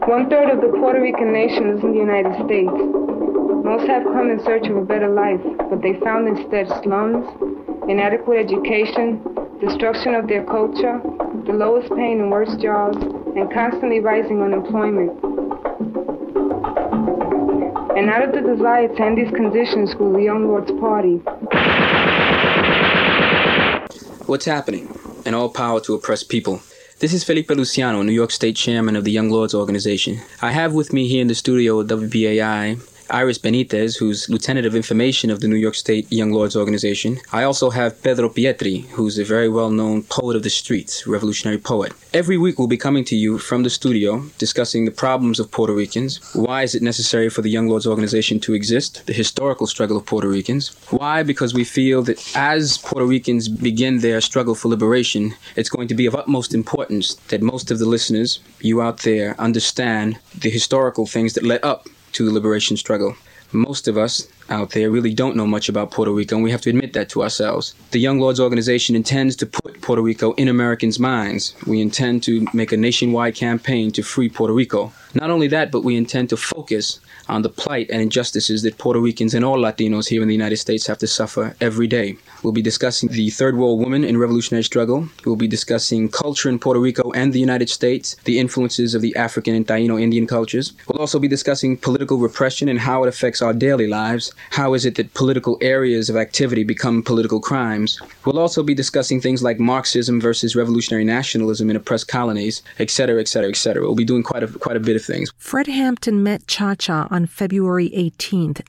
1/3 of the Puerto Rican nation is in the United States. Most have come in search of a better life, but they found instead slums, inadequate education, destruction of their culture, the lowest paying and worst jobs, and constantly rising unemployment. And out of the desire to end these conditions grew the Young Lords Party. What's happening? And all power to oppressed people. This is Felipe Luciano, New York State Chairman of the Young Lords Organization. I have with me here in the studio at WBAI Iris Benitez, who's Lieutenant of Information of the New York State Young Lords Organization. I also have Pedro Pietri, who's a very well-known poet of the streets, revolutionary poet. Every week we'll be coming to you from the studio, discussing the problems of Puerto Ricans. Why is it necessary for the Young Lords Organization to exist? The historical struggle of Puerto Ricans. Why? Because we feel that as Puerto Ricans begin their struggle for liberation, it's going to be of utmost importance that most of the listeners, you out there, understand the historical things that led up to the liberation struggle. Most of us out there really don't know much about Puerto Rico, and we have to admit that to ourselves. The Young Lords Organization intends to put Puerto Rico in Americans' minds. We intend to make a nationwide campaign to free Puerto Rico. Not only that, but we intend to focus on the plight and injustices that Puerto Ricans and all Latinos here in the United States have to suffer every day. We'll be discussing the Third World Woman in revolutionary struggle. We'll be discussing culture in Puerto Rico and the United States, the influences of the African and Taino Indian cultures. We'll also be discussing political repression and how it affects our daily lives. How is it that political areas of activity become political crimes? We'll also be discussing things like Marxism versus revolutionary nationalism in oppressed colonies, etc., etc., etc. We'll be doing quite a bit of things. Fred Hampton met Cha-Cha on February 18th,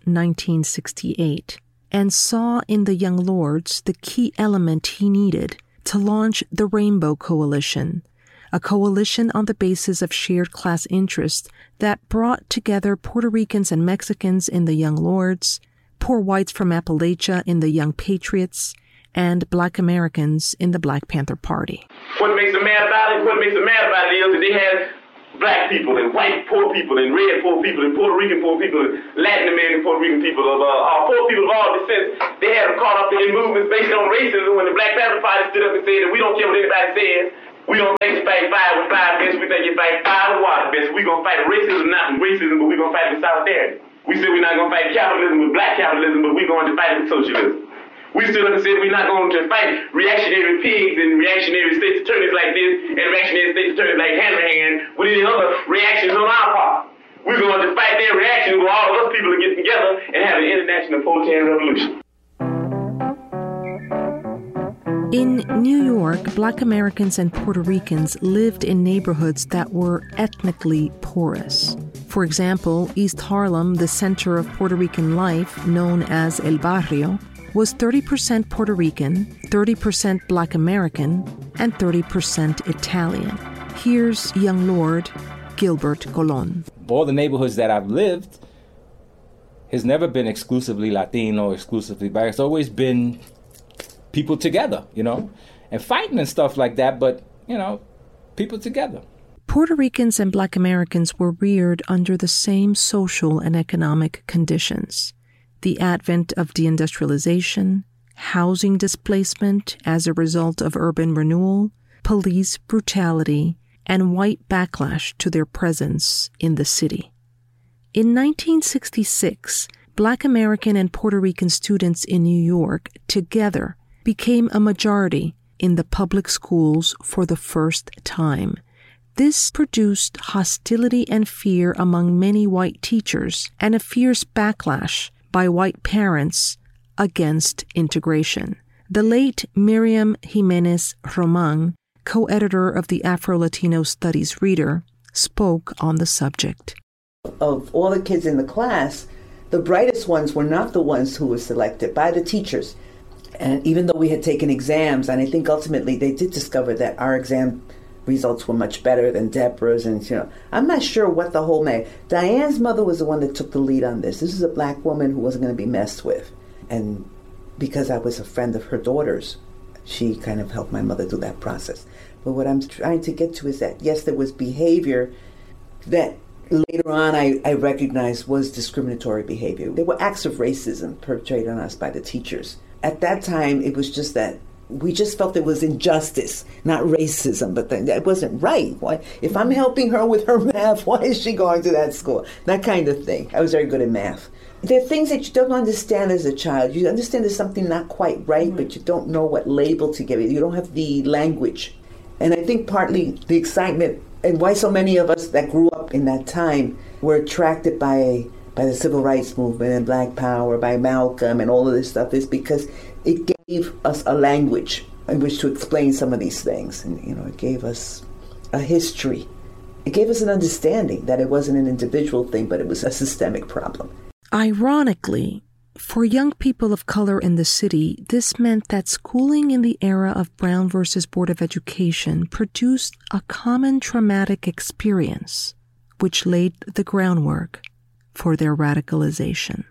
1968, and saw in the Young Lords the key element he needed to launch the Rainbow Coalition, a coalition on the basis of shared class interests that brought together Puerto Ricans and Mexicans in the Young Lords, poor whites from Appalachia in the Young Patriots, and Black Americans in the Black Panther Party. What makes them mad about it is that they had black people and white poor people and red poor people and Puerto Rican poor people and Latin American Puerto Rican people of poor people of all descents. They had them caught up in movements based on racism when the Black Panther Party stood up and said that we don't care what anybody says. We don't think you fight fire with fire best. We think you fight fire with water best. We're going to fight racism, not with racism, but we're going to fight with solidarity. We said we're not going to fight capitalism with black capitalism, but we're going to fight with socialism. We stood up and said we're not going to fight reactionary pigs and reactionary state's attorneys like this and reactionary state's attorneys like Hanrahan with any other reactions on our part. We're going to fight their reactions where all of us people are getting together and have an international proletarian revolution. In New York, Black Americans and Puerto Ricans lived in neighborhoods that were ethnically porous. For example, East Harlem, the center of Puerto Rican life, known as El Barrio, was 30% Puerto Rican, 30% Black American, and 30% Italian. Here's Young Lord Gilbert Colon. All the neighborhoods that I've lived has never been exclusively Latino, exclusively Black. It's always been people together, and fighting and stuff like that, but, people together. Puerto Ricans and Black Americans were reared under the same social and economic conditions. The advent of deindustrialization, housing displacement as a result of urban renewal, police brutality, and white backlash to their presence in the city. In 1966, Black American and Puerto Rican students in New York together became a majority in the public schools for the first time. This produced hostility and fear among many white teachers and a fierce backlash by white parents against integration. The late Miriam Jimenez Roman, co-editor of the Afro-Latino Studies Reader, spoke on the subject. Of all the kids in the class, the brightest ones were not the ones who were selected by the teachers. And even though we had taken exams, and I think ultimately they did discover that our exam results were much better than Deborah's, and I'm not sure what the whole may. Diane's mother was the one that took the lead on this. This is a black woman who wasn't going to be messed with, and because I was a friend of her daughter's, she kind of helped my mother do that process. But what I'm trying to get to is that yes, there was behavior that later on I recognized was discriminatory behavior. There were acts of racism perpetrated on us by the teachers. At that time, it was just that we just felt it was injustice, not racism, but that wasn't right. Why, if I'm helping her with her math, why is she going to that school? That kind of thing. I was very good at math. There are things that you don't understand as a child. You understand there's something not quite right, but you don't know what label to give it. You don't have the language. And I think partly the excitement and why so many of us that grew up in that time were attracted by the civil rights movement and Black Power, by Malcolm and all of this stuff, is because it gave us a language in which to explain some of these things. And, it gave us a history. It gave us an understanding that it wasn't an individual thing, but it was a systemic problem. Ironically, for young people of color in the city, this meant that schooling in the era of Brown versus Board of Education produced a common traumatic experience, which laid the groundwork for their radicalization.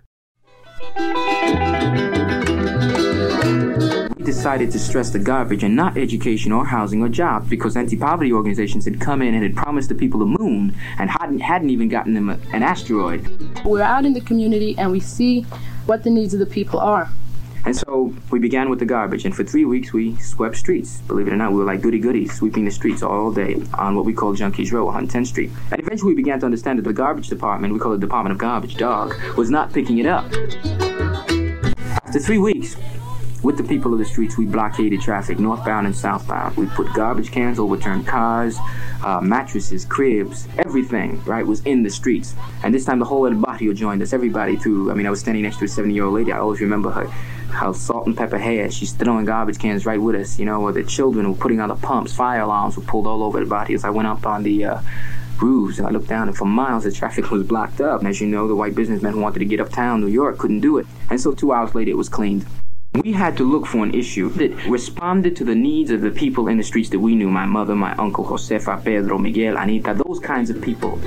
We decided to stress the garbage and not education or housing or jobs because anti-poverty organizations had come in and had promised the people the moon and hadn't even gotten them an asteroid. We're out in the community and we see what the needs of the people are. And so we began with the garbage, and for 3 weeks we swept streets. Believe it or not, we were like goody-goodies, sweeping the streets all day on what we call Junkies Row on 10th Street. And eventually we began to understand that the garbage department, we call it Department of Garbage, DOG, was not picking it up. After 3 weeks, with the people of the streets, we blockaded traffic, northbound and southbound. We put garbage cans, overturned cars, mattresses, cribs, everything, right, was in the streets. And this time the whole El Barrio joined us, everybody through, I was standing next to a 70-year-old lady. I always remember her, how salt and pepper hair. She's throwing garbage cans right with us, or the children were putting on the pumps, fire alarms were pulled all over El Barrio. As I went up on the roofs, and I looked down, and for miles the traffic was blocked up. And as you know, the white businessmen who wanted to get uptown New York couldn't do it. And so 2 hours later it was cleaned. We had to look for an issue that responded to the needs of the people in the streets that we knew. My mother, my uncle, Josefa, Pedro, Miguel, Anita, those kinds of people.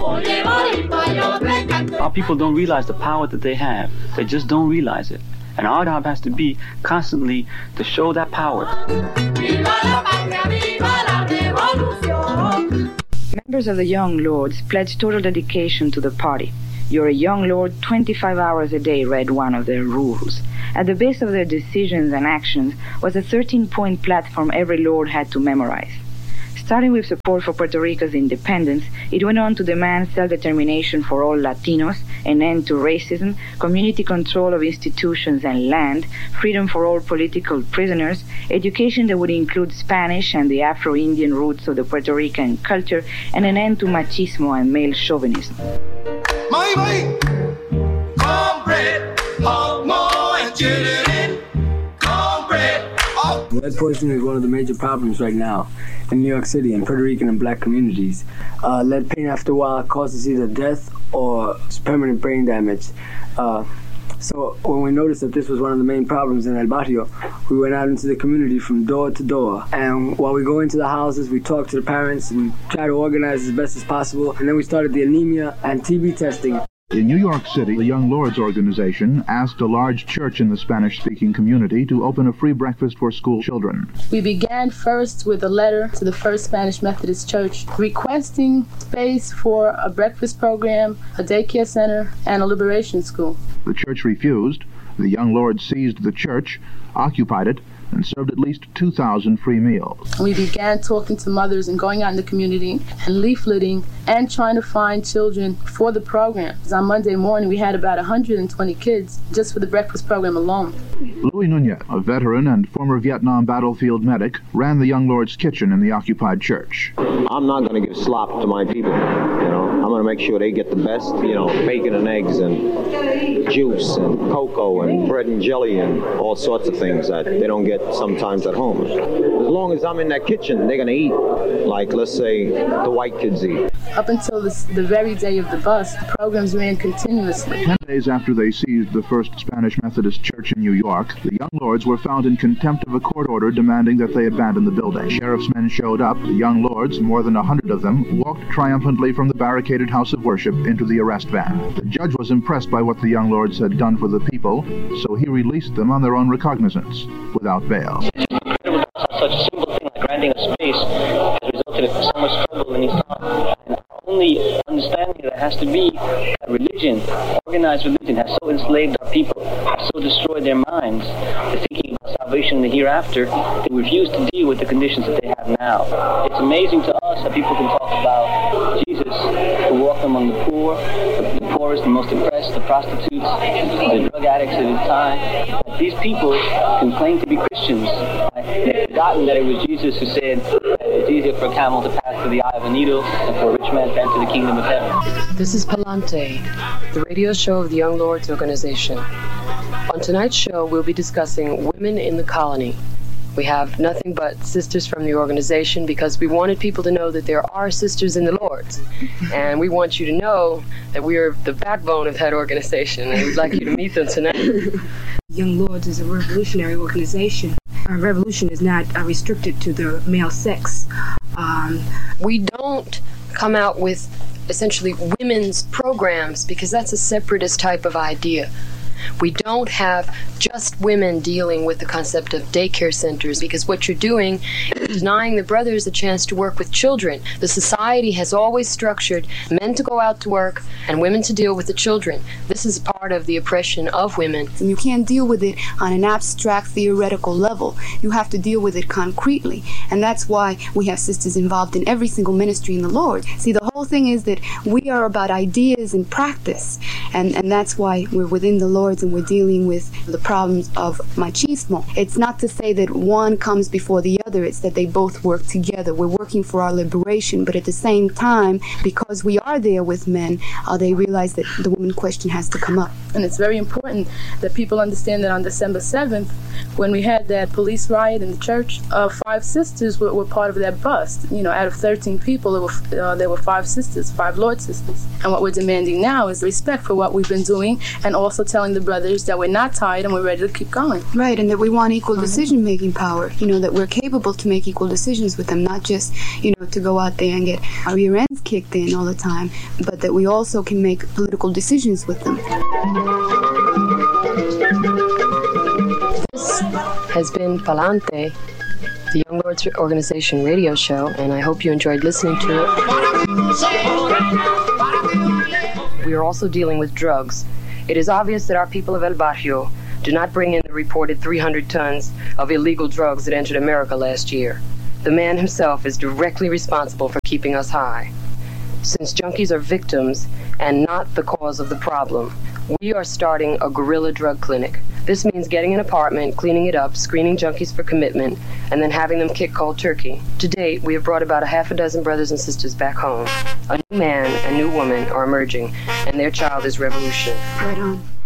Our people don't realize the power that they have. They just don't realize it. And our job has to be constantly to show that power. Members of the Young Lords pledged total dedication to the party. You're a young lord, 25 hours a day, read one of their rules. At the base of their decisions and actions was a 13-point platform every lord had to memorize. Starting with support for Puerto Rico's independence, it went on to demand self-determination for all Latinos, an end to racism, community control of institutions and land, freedom for all political prisoners, education that would include Spanish and the Afro-Indian roots of the Puerto Rican culture, and an end to machismo and male chauvinism. Lead poisoning is one of the major problems right now in New York City in Puerto Rican and black communities. Lead paint after a while causes either death or permanent brain damage. So when we noticed that this was one of the main problems in El Barrio, we went out into the community from door to door. And while we go into the houses, we talk to the parents, we try to organize as best as possible. And then we started the anemia and TB testing. In New York City, the Young Lords organization asked a large church in the Spanish-speaking community to open a free breakfast for school children. We began first with a letter to the First Spanish Methodist Church requesting space for a breakfast program, a daycare center, and a liberation school. The church refused. The Young Lords seized the church, occupied it, and served at least 2,000 free meals. We began talking to mothers and going out in the community and leafleting and trying to find children for the program. On Monday morning, we had about 120 kids just for the breakfast program alone. Louis Nunez, a veteran and former Vietnam battlefield medic, ran the Young Lords kitchen in the occupied church. I'm not going to give slop to my people, I'm going to make sure they get the best, bacon and eggs and juice and cocoa and bread and jelly and all sorts of things that they don't get sometimes at home. As long as I'm in that kitchen, they're going to eat like, let's say, the white kids eat. Up until the very day of the bust, the programs ran continuously. 10 days after they seized the First Spanish Methodist Church in New York, the Young Lords were found in contempt of a court order demanding that they abandon the building. Sheriff's men showed up. The Young Lords, more than 100 of them, walked triumphantly from the barricaded house of worship into the arrest van. The judge was impressed by what the Young Lords had done for the people, so he released them on their own recognizance, without bail. Such a simple thing like granting a space has resulted in so much trouble in his time. And only understanding that has to be that religion, organized religion, has so enslaved our people, has so destroyed their minds, they're thinking about salvation in the hereafter. after, they refuse to deal with the conditions that they have now. It's amazing to us that people can talk about Jesus, who walked among the poor, the poorest, the most oppressed, the prostitutes, the drug addicts of his time. That these people can claim to be Christians. They've forgotten that it was Jesus who said it's easier for a camel to pass through the eye of a needle than for a rich man to enter the kingdom of heaven. This is Palante, the radio show of the Young Lords Organization. On tonight's show, we'll be discussing women in the colony. We have nothing but sisters from the organization because we wanted people to know that there are sisters in the Lords. And we want you to know that we are the backbone of that organization, and we'd like you to meet them tonight. Young Lords is a revolutionary organization. Our revolution is not restricted to the male sex. We don't come out with essentially women's programs because that's a separatist type of idea. We don't have just women dealing with the concept of daycare centers because what you're doing is denying the brothers a chance to work with children. The society has always structured men to go out to work and women to deal with the children. This is part of the oppression of women. And you can't deal with it on an abstract theoretical level. You have to deal with it concretely. And that's why we have sisters involved in every single ministry in the Lord. See, the whole thing is that we are about ideas and practice. And that's why we're within the Lord and we're dealing with the problems of machismo. It's not to say that one comes before the other, it's that they both work together. We're working for our liberation, but at the same time, because we are there with men, they realize that the woman question has to come up. And it's very important that people understand that on December 7th, when we had that police riot in the church, 5 sisters were part of that bust. You know, out of 13 people, there were 5 sisters, 5 Lord sisters. And what we're demanding now is respect for what we've been doing and also telling the brothers that we're not tired and we're ready to keep going. Right, and that we want equal decision-making power. You know, that we're capable to make equal decisions with them, not just, you know, to go out there and get our rear ends kicked in all the time, but that we also can make political decisions with them. This has been Palante, the Young Lords Organization radio show, and I hope you enjoyed listening to it. We are also dealing with drugs. It is obvious that our people of El Barrio do not bring in the reported 300 tons of illegal drugs that entered America last year. The man himself is directly responsible for keeping us high. Since junkies are victims and not the cause of the problem, we are starting a guerrilla drug clinic. This means getting an apartment, cleaning it up, screening junkies for commitment, and then having them kick cold turkey. To date, we have brought about 6 brothers and sisters back home. A new man and new woman are emerging, and their child is revolution. Right on.